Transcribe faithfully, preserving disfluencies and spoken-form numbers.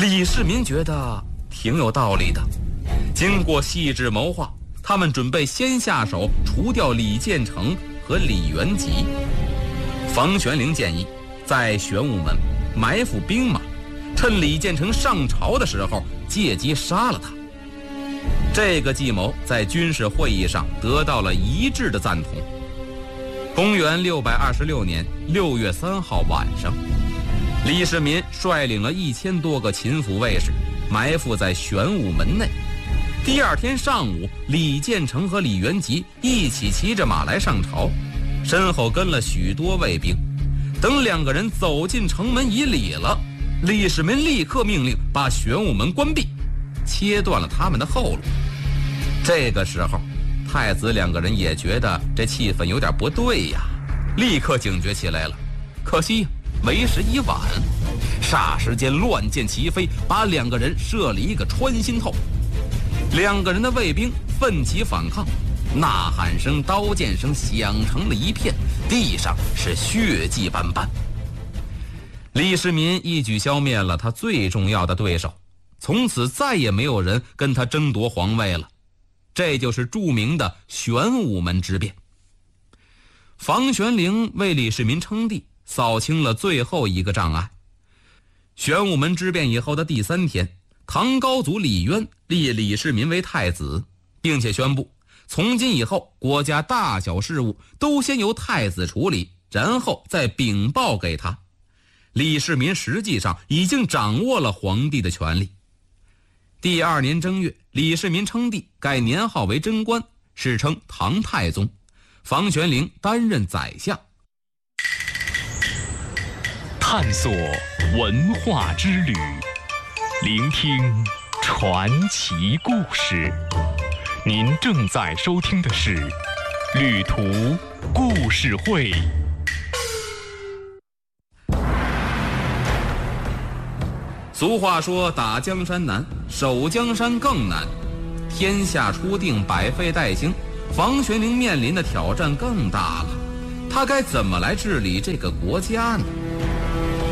李世民觉得挺有道理的，经过细致谋划，他们准备先下手除掉李建成和李元吉。房玄龄建议在玄武门埋伏兵马，趁李建成上朝的时候借机杀了他。这个计谋在军事会议上得到了一致的赞同。公元六百二十六年六月三号晚上，李世民率领了一千多个秦府卫士埋伏在玄武门内。第二天上午，李建成和李元吉一起骑着马来上朝，身后跟了许多卫兵。等两个人走进城门以里了，李世民立刻命令把玄武门关闭，切断了他们的后路。这个时候，太子两个人也觉得这气氛有点不对呀，立刻警觉起来了。可惜为时已晚，霎时间乱箭齐飞，把两个人射了一个穿心透。两个人的卫兵奋起反抗，呐喊声、刀剑声响成了一片，地上是血迹斑斑。李世民一举消灭了他最重要的对手，从此再也没有人跟他争夺皇位了。这就是著名的玄武门之变。房玄龄为李世民称帝，扫清了最后一个障碍。玄武门之变以后的第三天，唐高祖李渊立李世民为太子，并且宣布从今以后国家大小事务都先由太子处理，然后再禀报给他。李世民实际上已经掌握了皇帝的权力。第二年正月，李世民称帝，改年号为贞观，史称唐太宗。房玄龄担任宰相。 探索文化之旅，聆听传奇故事。您正在收听的是《旅途故事会》。 俗话说，打江山难，守江山更难。天下初定，百废待兴，房玄龄面临的挑战更大了。他该怎么来治理这个国家呢？